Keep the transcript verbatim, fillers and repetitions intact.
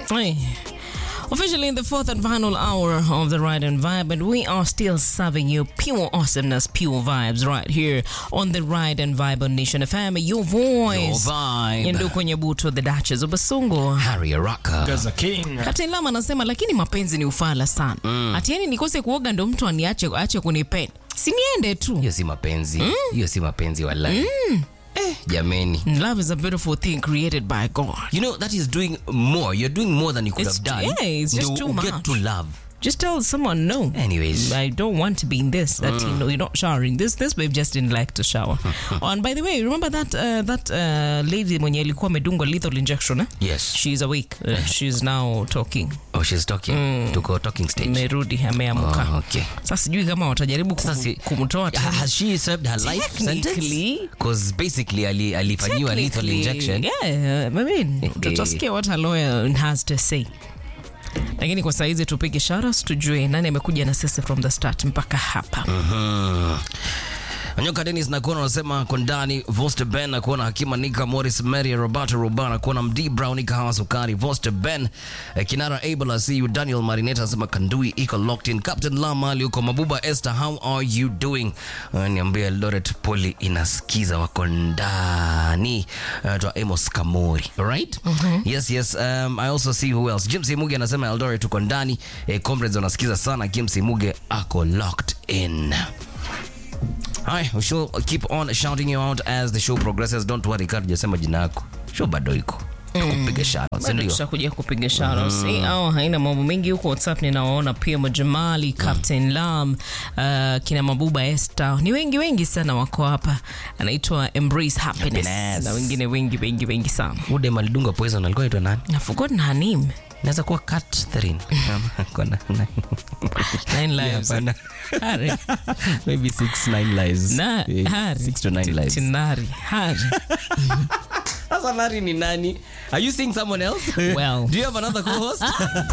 Hey. Officially in the fourth and final hour of the Ride and Vibe, and we are still serving you pure awesomeness, pure vibes right here on the Ride and Vibe on Nation F M. Your voice. Your vibe. Yenduko Nyabuto, the Duchess of Basungu. Harry Araka. Gaza King. Captain Lama anasema lakini mapenzi ni ufala sana. Mm. Ati yani nikose kuoga ndo mtu aniache aache kunipenda. Si niende tu. Hiyo si mapenzi. Hiyo mm. si mapenzi wallahi. Mm. Eh, jameni. Love is a beautiful thing created by God. You know, that is doing more. You're doing more than you could It's, have done. Yeah, it's just to too much. get to love. Just tell someone no. Anyways, I don't want to be in this. That mm. you know you're not showering. This this babe just didn't like to shower. Oh, and by the way, remember that uh, that uh, lady mwenye alikuwa amedungwa lethal injection? Eh? yes. She's awake. Uh, she's now talking. Oh, she's talking. Mm. To go talking stage. Merudi ameamka. Oh, okay. Sasa sijui kama watajaribu kum, kumtoa tena. Has she served her life sentence? Because basically ali alifanyiwa lethal injection. Yeah, I mean, tutasikia what her lawyer has to say. Lakini kwa saizi tupige shoutouts tujue nani amekuja na sisi from the start mpaka hapa. Mhm. Anyoka Dennis na kuona unasema Kondani, Voster Ben na kuona Hakima Nika, Morris Mary, Roberto Robana, kuona Mdi Brown Nika Hawa Sukari, Voster Ben, eh, Kinara Able, I see you, Daniel Marineta anasema Kandui iko locked in, Captain Lama ali uko Mabuba Esther, how are you doing? Uh, niambia Eldoret Poli inasikiza wako ndani. Uh, to Amos Kamori, right? Mm-hmm. Yes, yes. Um, I also see who else. Jimsi Muge anasema Eldoret tuko ndani. Eh, comrades wanasikiza sana. Jimsi Muge ako locked in. Hi, we shall keep on shouting you out as the show progresses. Don't worry, Kari jasema jina yako. Show bado iko. Kupiga shoutouts ndio. Tutakuja kupiga shoutouts. Mm. Eh, au haina mambo mengi huko WhatsApp ninaona pia Majamali, Captain mm. Lam, uh, kina Mabuba Esther. Ni wengi wengi sana wako hapa. Anaitwa Embrace Happiness. Happiness. Na wengine wengi wengi wengi sana. Ude malidunga poison alikuwa anaitwa nani? I forgot her name. Naweza kuwa Catherine. Kuna nine lives. Yeah, Harry. Maybe six nine lives. Na yeah, Harry. Six to nine lives. Tinari. Harry. Sasa Harry ni nani? Are you seeing someone else? Well. Do you have another co-host?